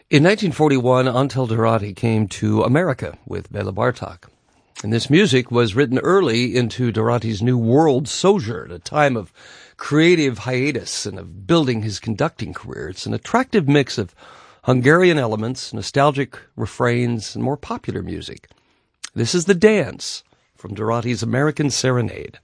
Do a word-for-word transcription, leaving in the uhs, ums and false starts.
In nineteen forty-one, Antal Dorati came to America with Bela Bartok. And this music was written early into Dorati's New World sojourn, a time of creative hiatus and of building his conducting career. It's an attractive mix of Hungarian elements, nostalgic refrains, and more popular music. This is The Dance from Dorati's American Serenade.